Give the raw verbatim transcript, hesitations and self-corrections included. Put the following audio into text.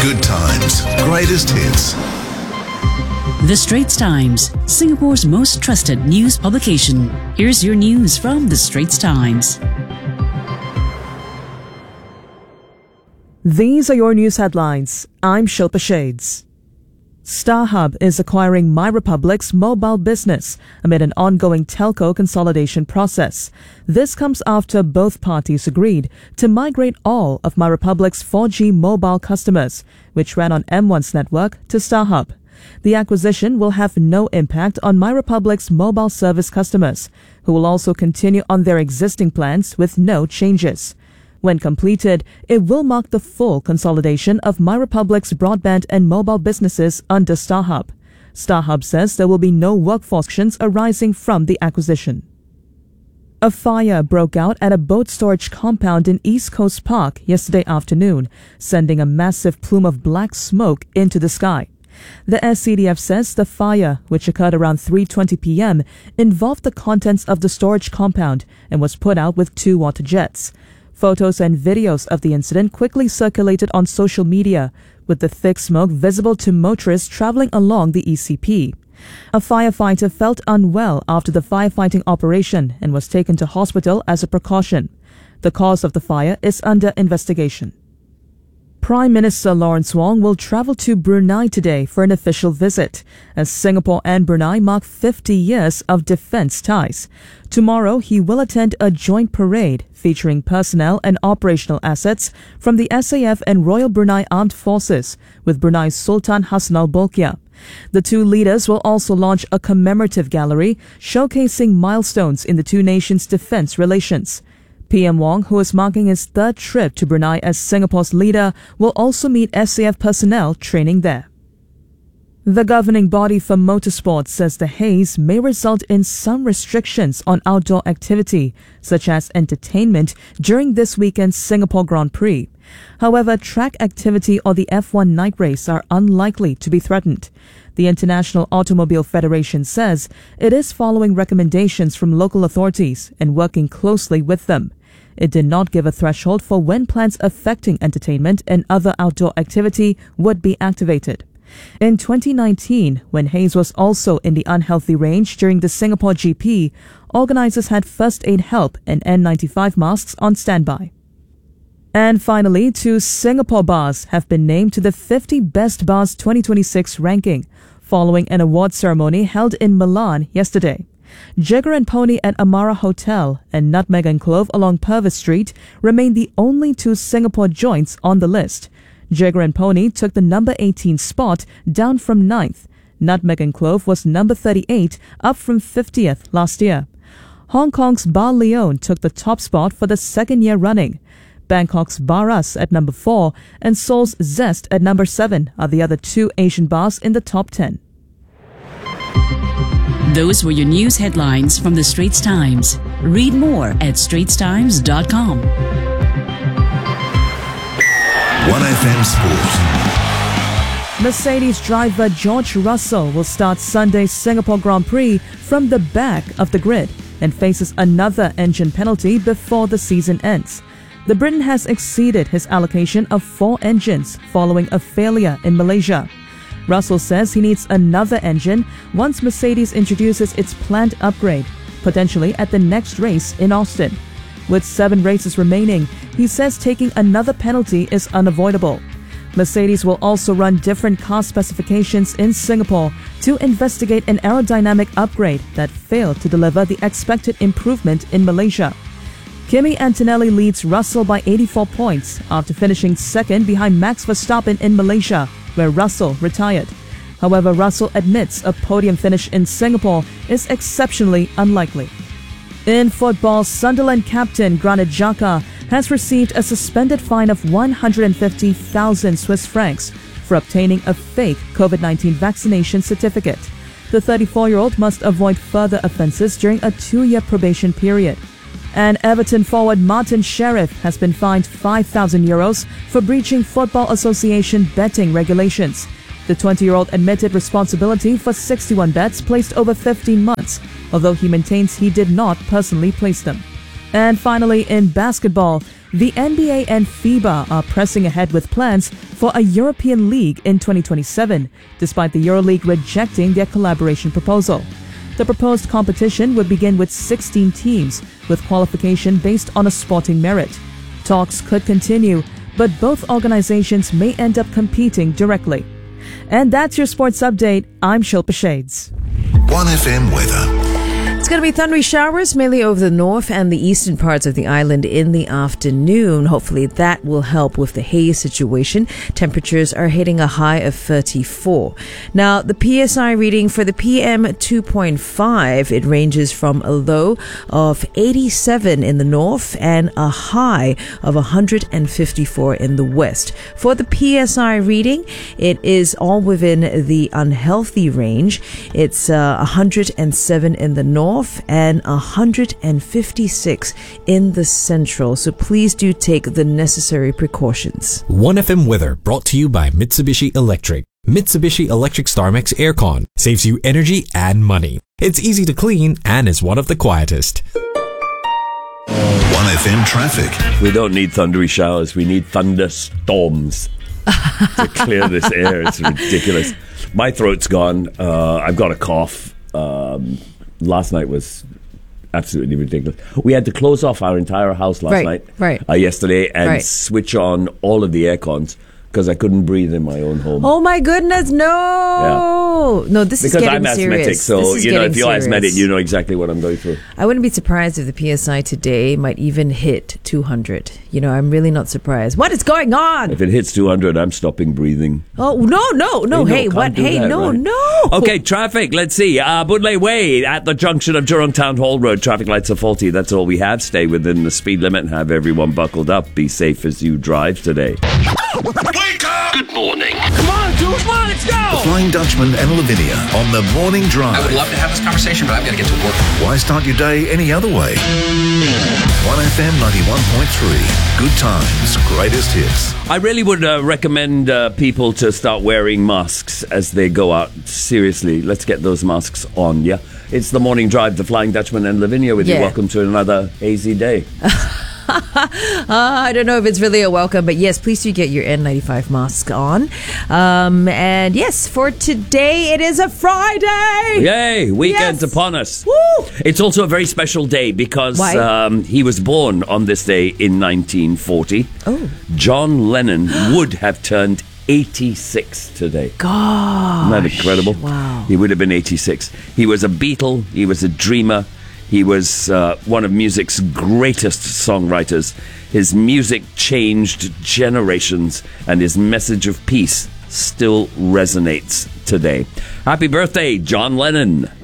Good times, greatest hits. The Straits Times, Singapore's most trusted news publication. Here's your news from The Straits Times. These are your news headlines. I'm Shilpa Shades. StarHub is acquiring MyRepublic's mobile business amid an ongoing telco consolidation process. This comes after both parties agreed to migrate all of MyRepublic's four G mobile customers, which ran on M one's network, to StarHub. The acquisition will have no impact on MyRepublic's mobile service customers, who will also continue on their existing plans with no changes. When completed, it will mark the full consolidation of MyRepublic's broadband and mobile businesses under StarHub. StarHub says there will be no workforce actions arising from the acquisition. A fire broke out at a boat storage compound in East Coast Park yesterday afternoon, sending a massive plume of black smoke into the sky. The S C D F says the fire, which occurred around three twenty p.m., involved the contents of the storage compound and was put out with two water jets. Photos and videos of the incident quickly circulated on social media, with the thick smoke visible to motorists traveling along the E C P. A firefighter felt unwell after the firefighting operation and was taken to hospital as a precaution. The cause of the fire is under investigation. Prime Minister Lawrence Wong will travel to Brunei today for an official visit, as Singapore and Brunei mark fifty years of defence ties. Tomorrow, he will attend a joint parade featuring personnel and operational assets from the S A F and Royal Brunei Armed Forces with Brunei's Sultan Hassan Al Bolkiah. The two leaders will also launch a commemorative gallery showcasing milestones in the two nations' defence relations. P M Wong, who is marking his third trip to Brunei as Singapore's leader, will also meet S A F personnel training there. The governing body for motorsport says the haze may result in some restrictions on outdoor activity, such as entertainment, during this weekend's Singapore Grand Prix. However, track activity or the F one night race are unlikely to be threatened. The International Automobile Federation says it is following recommendations from local authorities and working closely with them. It did not give a threshold for when plans affecting entertainment and other outdoor activity would be activated. In twenty nineteen, when haze was also in the unhealthy range during the Singapore G P, organizers had first aid help and N ninety-five masks on standby. And finally, two Singapore bars have been named to the fifty Best Bars twenty twenty-six ranking, following an award ceremony held in Milan yesterday. Jagger and Pony at Amara Hotel and Nutmeg and Clove along Purvis Street remain the only two Singapore joints on the list. Jagger and Pony took the number eighteen spot, down from ninth. Nutmeg and Clove was number thirty-eight, up from fiftieth last year. Hong Kong's Bar Leone took the top spot for the second year running. Bangkok's Bar Us at number four and Seoul's Zest at number seven are the other two Asian bars in the top ten. Those were your news headlines from The Straits Times. Read more at straits times dot com. one F M Sport. Mercedes driver George Russell will start Sunday's Singapore Grand Prix from the back of the grid and faces another engine penalty before the season ends. The Briton has exceeded his allocation of four engines following a failure in Malaysia. Russell says he needs another engine once Mercedes introduces its planned upgrade, potentially at the next race in Austin. With seven races remaining, he says taking another penalty is unavoidable. Mercedes will also run different car specifications in Singapore to investigate an aerodynamic upgrade that failed to deliver the expected improvement in Malaysia. Kimi Antonelli leads Russell by eighty-four points after finishing second behind Max Verstappen in Malaysia, where Russell retired. However, Russell admits a podium finish in Singapore is exceptionally unlikely. In football, Sunderland captain Granit Xhaka has received a suspended fine of one hundred fifty thousand Swiss francs for obtaining a fake COVID nineteen vaccination certificate. The thirty-four-year-old must avoid further offences during a two-year probation period. And Everton forward Martin Sheriff has been fined five thousand euros for breaching Football Association betting regulations. The twenty-year-old admitted responsibility for sixty-one bets placed over fifteen months, although he maintains he did not personally place them. And finally, in basketball, The N B A and FIBA are pressing ahead with plans for a European League in twenty twenty-seven, despite the EuroLeague rejecting their collaboration proposal. The proposed competition would begin with sixteen teams, with qualification based on a sporting merit. Talks could continue, but both organizations may end up competing directly. And that's your sports update. I'm Shilpa Shades. one F M weather. It's going to be thundery showers mainly over the north and the eastern parts of the island in the afternoon. Hopefully that will help with the haze situation. Temperatures are hitting a high of thirty-four. Now, the P S I reading for the P M two point five, it ranges from a low of eighty-seven in the north and a high of one hundred fifty-four in the west. For the P S I reading, it is all within the unhealthy range. It's uh, one hundred seven in the north and one hundred fifty-six in the central. So please do take the necessary precautions. one F M weather brought to you by Mitsubishi Electric. Mitsubishi Electric StarMax Aircon saves you energy and money. It's easy to clean and is one of the quietest. one F M traffic. We don't need thundery showers. We need thunderstorms to clear this air. It's ridiculous. My throat's gone. Uh, I've got a cough. Um, last night was absolutely ridiculous. We had to close off our entire house last Right, night, right. Uh, yesterday, and Right. switch on all of the air cons because I couldn't breathe in my own home. Oh my goodness, no! No, this because is getting I'm serious. asthmatic, so This is you know, getting if you're serious. asthmatic, you know exactly what I'm going through. I wouldn't be surprised if the P S I today might even hit two hundred. You know, I'm really not surprised. What is going on? If it hits two hundred, I'm stopping breathing. Oh, no, no, no. Hey, Hey, no, what? can't do Hey, that, no, right? no. Okay, traffic. Let's see. Uh, Budley Way at the junction of Jurong Town Hall Road. Traffic lights are faulty. That's all we have. Stay within the speed limit and have everyone buckled up. Be safe as you drive today. Wake up! Good morning. Come on, dude, come on, let's go! Flying Dutchman and Lavinia on the morning drive. I would love to have this conversation, but I've got to get to work. Why start your day any other way? one F M ninety-one point three. Good times, greatest hits. I really would uh, recommend uh, people to start wearing masks as they go out. Seriously, let's get those masks on, yeah? It's the morning drive, the Flying Dutchman and Lavinia with Yeah. you. Welcome to another hazy day. Uh, I don't know if it's really a welcome, but yes, please do get your N ninety-five mask on. Um, and yes, for today, it is a Friday. Yay, weekend's Yes. upon us. Woo! It's also a very special day because Why? um, he was born on this day in nineteen forty. Oh. John Lennon would have turned eighty-six today. God. Isn't that incredible? Wow. He would have been eighty-six. He was a Beatle. He was a dreamer. He was uh, one of music's greatest songwriters. His music changed generations, and his message of peace still resonates today. Happy birthday, John Lennon.